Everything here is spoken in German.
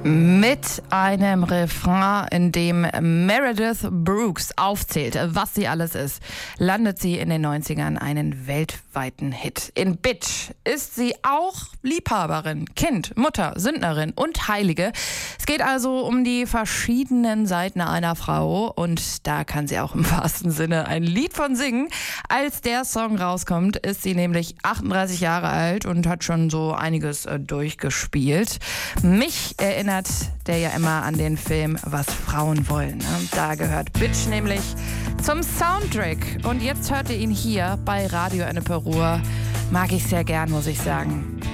Mit einem Refrain, in dem Meredith Brooks aufzählt, was sie alles ist, landet sie in den 90ern einen weltweiten Hit. In Bitch ist sie auch Liebhaberin, Kind, Mutter, Sündnerin und Heilige. Es geht also um die verschiedenen Seiten einer Frau und da kann sie auch im wahrsten Sinne ein Lied von singen. Als der Song rauskommt, ist sie nämlich 38 Jahre alt und hat schon so einiges durchgespielt. Mich erinnert der ja immer an den Film Was Frauen wollen. Da gehört Bitch nämlich zum Soundtrack. Und jetzt hört ihr ihn hier bei Radio Ennepe Ruhr. Mag ich sehr gern, muss ich sagen.